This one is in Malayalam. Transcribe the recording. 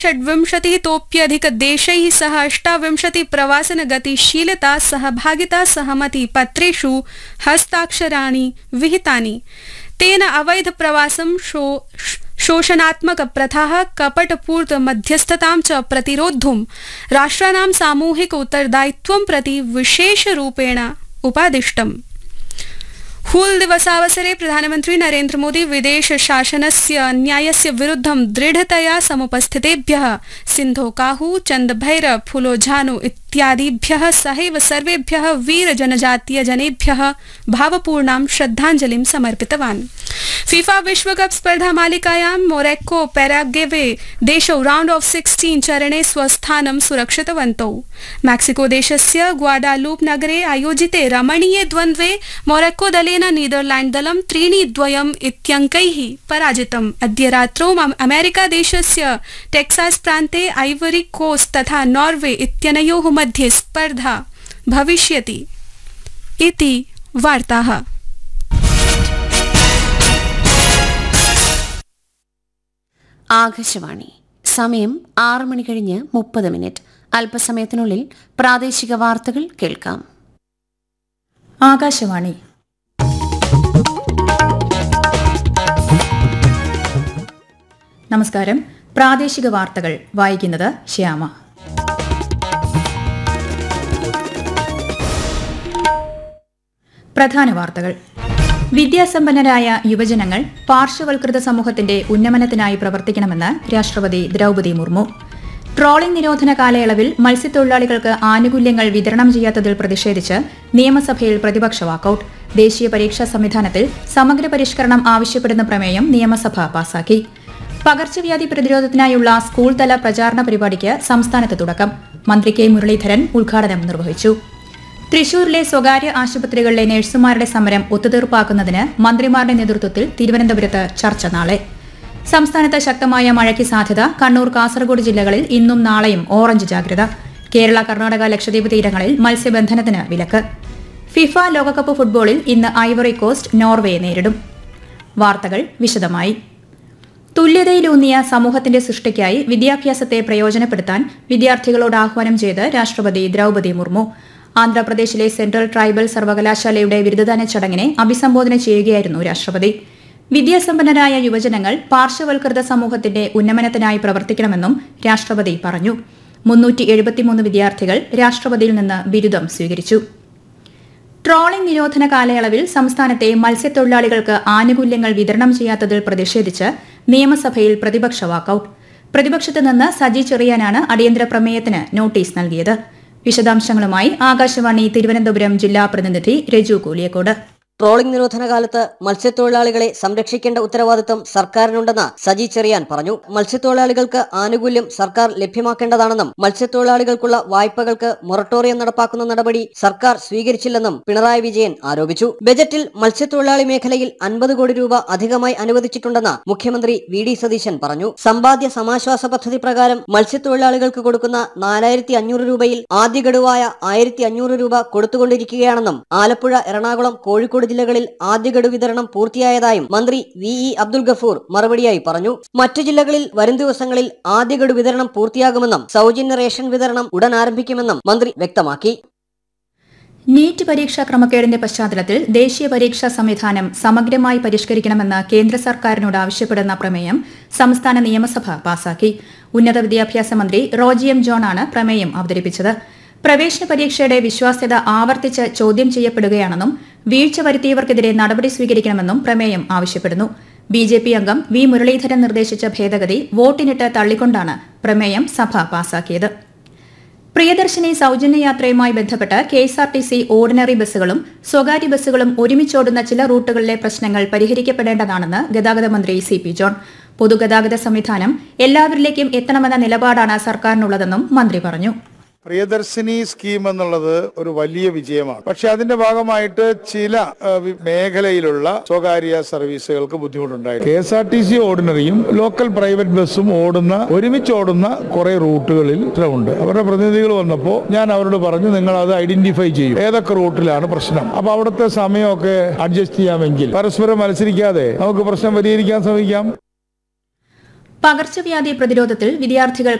षड्विंशतितोप्यधिकदेशैः सह 28 प्रवासनगतिशीलता सहभागिता सहमति पत्रेषु हस्ताक्षराणि विहितानि। तेन अवैध प्रवासं शोषणात्मक प्रथाः कपटपूर्त मध्यस्थतां च प्रतिरोद्धुं राष्ट्राणां सामूहिक उत्तरदायित्वं प्रति विशेषरूपेण उपादिष्टम्। हूल दिवसावसरे प्रधानमन्त्री नरेन्द्र मोदी विदेश शासनस्य न्यायस्य विरुद्धं दृढतया समुपस्थितेभ्यः सिन्धो काहू चन्दभैरव फुलो झानो इत्यादिभ्यः सहैव सर्वेभ्यः वीर जनजातीय जनेभ्यः भावपूर्णां श्रद्धाञ्जलिं समर्पितवान्। फीफा विश्वकप स्पर्धा मालिकायां मोरक्को पैराग्वे देशौ राउंड ऑफ 16 चरणे स्वस्थानं सुरक्षितवन्तौ। मैक्सिको देशस्य ग्वाडालूप नगरे आयोजिते रमणीये द्वन्द्वे मोरक्को दलेन नीदरलैंड दलं 3-2 इत्यङ्कैः पराजितम्। अद्य रात्रौ अमेरिका देशस्य टेक्सास प्रान्ते आइवरी कोस्ट तथा नॉर्वे इत्यनयोः मध्ये स्पर्धा भविष्यति इति वार्ताः। ആകാശവാണി സമയം 6:30 അല്പസമയത്തിനുള്ളിൽ പ്രാദേശിക വാർത്തകൾ കേൾക്കാം. ആകാശവാണി നമസ്കാരം. പ്രാദേശിക വാർത്തകൾ വായിക്കുന്നത് ശ്യാമ. പ്രധാന വാർത്തകൾ. വിദ്യാസമ്പന്നരായ യുവജനങ്ങൾ പാർശ്വവൽകൃത സമൂഹത്തിന്റെ ഉന്നമനത്തിനായി പ്രവർത്തിക്കണമെന്ന് രാഷ്ട്രപതി ദ്രൗപദി മുർമു. ട്രോളിംഗ് നിരോധന കാലയളവിൽ മത്സ്യത്തൊഴിലാളികൾക്ക് ആനുകൂല്യങ്ങൾ വിതരണം ചെയ്യാത്തതിൽ പ്രതിഷേധിച്ച് നിയമസഭയിൽ പ്രതിപക്ഷ വാക്കൌട്ട്. ദേശീയ പരീക്ഷാ സംവിധാനത്തിൽ സമഗ്ര പരിഷ്കരണം ആവശ്യപ്പെടുന്ന പ്രമേയം നിയമസഭ പാസാക്കി. പകർച്ചവ്യാധി പ്രതിരോധത്തിനായുള്ള സ്കൂൾ തല പ്രചാരണ പരിപാടിക്ക് സംസ്ഥാനത്ത് തുടക്കം. മന്ത്രി കെ മുരളീധരൻ ഉദ്ഘാടനം നിർവഹിച്ചു. തൃശൂരിലെ സ്വകാര്യ ആശുപത്രികളിലെ നഴ്സുമാരുടെ സമരം ഒത്തുതീർപ്പാക്കുന്നതിന് മന്ത്രിമാരുടെ നേതൃത്വത്തിൽ തിരുവനന്തപുരത്ത് ചർച്ച നാളെ. സംസ്ഥാനത്ത് ശക്തമായ മഴയ്ക്ക് സാധ്യത. കണ്ണൂർ, കാസർഗോഡ് ജില്ലകളിൽ ഇന്നും നാളെയും ഓറഞ്ച് ജാഗ്രത. കേരള, കർണാടക, ലക്ഷദ്വീപ് തീരങ്ങളിൽ മത്സ്യബന്ധനത്തിന് വിലക്ക്. ഫിഫ ലോകകപ്പ് ഫുട്ബോളിൽ ഇന്ന് ഐവറി കോസ്റ്റ് നോർവേയെ നേരിടും. വാർത്തകൾ വിശദമായി. തുല്യതയിലൂന്നിയ സമൂഹത്തിന്റെ സൃഷ്ടിക്കായി വിദ്യാഭ്യാസത്തെ പ്രയോജനപ്പെടുത്താൻ വിദ്യാർത്ഥികളോട് ആഹ്വാനം ചെയ്ത് രാഷ്ട്രപതി ദ്രൗപദി മുർമു. ആന്ധ്രാപ്രദേശിലെ സെൻട്രൽ ട്രൈബൽ സർവകലാശാലയുടെ ബിരുദദാന ചടങ്ങിനെ അഭിസംബോധന ചെയ്യുകയായിരുന്നു രാഷ്ട്രപതി. വിദ്യാസമ്പന്നരായ യുവജനങ്ങൾ പാർശ്വവൽകൃത സമൂഹത്തിന്റെ ഉന്നമനത്തിനായി പ്രവർത്തിക്കണമെന്നും രാഷ്ട്രപതി പറഞ്ഞു. 373 വിദ്യാർത്ഥികൾ രാഷ്ട്രപതിയിൽ നിന്ന് ബിരുദം സ്വീകരിച്ചു. ട്രോളിംഗ് നിരോധന കാലയളവിൽ സംസ്ഥാനത്തെ മത്സ്യത്തൊഴിലാളികൾക്ക് ആനുകൂല്യങ്ങൾ വിതരണം ചെയ്യാത്തതിൽ പ്രതിഷേധിച്ച് നിയമസഭയിൽ പ്രതിപക്ഷ വാക്കൌട്ട്. പ്രതിപക്ഷത്ത് നിന്ന് സജി ചെറിയാനാണ് അടിയന്തര പ്രമേയത്തിന് നോട്ടീസ് നൽകിയത്. വിശദാംശങ്ങളുമായി ആകാശവാണി തിരുവനന്തപുരം ജില്ലാ പ്രതിനിധി രജു കൂലിയക്കോട്. ട്രോളിംഗ് നിരോധന കാലത്ത് മത്സ്യത്തൊഴിലാളികളെ സംരക്ഷിക്കേണ്ട ഉത്തരവാദിത്തം സർക്കാരിനുണ്ടെന്ന് സജി ചെറിയാൻ പറഞ്ഞു. മത്സ്യത്തൊഴിലാളികൾക്ക് ആനുകൂല്യം സർക്കാർ ലഭ്യമാക്കേണ്ടതാണെന്നും മത്സ്യത്തൊഴിലാളികൾക്കുള്ള വായ്പകൾക്ക് മൊറട്ടോറിയം നടപ്പാക്കുന്ന നടപടി സർക്കാർ സ്വീകരിച്ചില്ലെന്നും പിണറായി വിജയൻ ആരോപിച്ചു. ബജറ്റിൽ മത്സ്യത്തൊഴിലാളി മേഖലയിൽ 50 കോടി രൂപ അധികമായി അനുവദിച്ചിട്ടുണ്ടെന്ന് മുഖ്യമന്ത്രി വി ഡി സതീശൻ പറഞ്ഞു. സമ്പാദ്യ സമാശ്വാസ പദ്ധതി പ്രകാരം മത്സ്യത്തൊഴിലാളികൾക്ക് കൊടുക്കുന്ന 4500 രൂപയിൽ ആദ്യ ഗഡുവായ 1500 രൂപ കൊടുത്തുകൊണ്ടിരിക്കുകയാണെന്നും ആലപ്പുഴ, എറണാകുളം, കോഴിക്കോട് ജില്ലകളിൽ ആദ്യ ഗഡു വിതരണം പൂർത്തിയായതായും മന്ത്രി വി ഇ അബ്ദുൽ ഗഫൂർ മറുപടിയായി പറഞ്ഞു. മറ്റു ജില്ലകളിൽ വരും ദിവസങ്ങളിൽ ആദ്യ ഗഡു വിതരണം പൂർത്തിയാകുമെന്നും സൗജന്യ റേഷൻ വിതരണം ഉടൻ ആരംഭിക്കുമെന്നും മന്ത്രി വ്യക്തമാക്കി. നീറ്റ് പരീക്ഷാ ക്രമക്കേടിന്റെ പശ്ചാത്തലത്തിൽ ദേശീയ പരീക്ഷാ സംവിധാനം സമഗ്രമായി പരിഷ്കരിക്കണമെന്ന് കേന്ദ്ര സർക്കാരിനോട് ആവശ്യപ്പെടുന്ന പ്രമേയം സംസ്ഥാന നിയമസഭ പാസാക്കി. ഉന്നത വിദ്യാഭ്യാസ മന്ത്രി റോജി എം ജോണാണ് പ്രമേയം അവതരിപ്പിച്ചത്. പ്രവേശന പരീക്ഷയുടെ വിശ്വാസ്യത ആവർത്തിച്ച് ചോദ്യം ചെയ്യപ്പെടുകയാണെന്നും വീഴ്ച വരുത്തിയവർക്കെതിരെ നടപടി സ്വീകരിക്കണമെന്നും പ്രമേയം ആവശ്യപ്പെടുന്നു. ബിജെപി അംഗം വി മുരളീധരൻ നിർദ്ദേശിച്ച ഭേദഗതി വോട്ടിനിട്ട് തള്ളിക്കൊണ്ടാണ് പ്രമേയം സഭ പാസാക്കിയത്. പ്രിയദർശിനി സൌജന്യ യാത്രയുമായി ബന്ധപ്പെട്ട് കെഎസ്ആർടിസി ഓർഡിനറി ബസ്സുകളും സ്വകാര്യ ബസ്സുകളും ഒരുമിച്ചോടുന്ന ചില റൂട്ടുകളിലെ പ്രശ്നങ്ങൾ പരിഹരിക്കപ്പെടേണ്ടതാണെന്ന് ഗതാഗത മന്ത്രി സി പി ജോൺ. പൊതുഗതാഗത സംവിധാനം എല്ലാവരിലേക്കും എത്തണമെന്ന നിലപാടാണ് സർക്കാരിനുള്ളതെന്നും മന്ത്രി പറഞ്ഞു. പ്രിയദർശിനി സ്കീം എന്നുള്ളത് ഒരു വലിയ വിജയമാണ്. പക്ഷെ അതിന്റെ ഭാഗമായിട്ട് ചില മേഖലയിലുള്ള സ്വകാര്യ സർവീസുകൾക്ക് ബുദ്ധിമുട്ടുണ്ടായി. KSRTC ഓർഡിനറിയും ലോക്കൽ പ്രൈവറ്റ് ബസ്സും ഒരുമിച്ച് ഓടുന്ന കുറെ റൂട്ടുകളിൽ ഉണ്ട്. അവരുടെ പ്രതിനിധികൾ വന്നപ്പോൾ ഞാൻ അവരോട് പറഞ്ഞു, നിങ്ങൾ അത് ഐഡന്റിഫൈ ചെയ്യും, ഏതൊക്കെ റൂട്ടിലാണ് പ്രശ്നം. അപ്പൊ അവിടുത്തെ സമയമൊക്കെ അഡ്ജസ്റ്റ് ചെയ്യാമെങ്കിൽ പരസ്പരം മത്സരിക്കാതെ നമുക്ക് പ്രശ്നം പരിഹരിക്കാൻ ശ്രമിക്കാം. പകർച്ചവ്യാധി പ്രതിരോധത്തിൽ വിദ്യാർത്ഥികൾ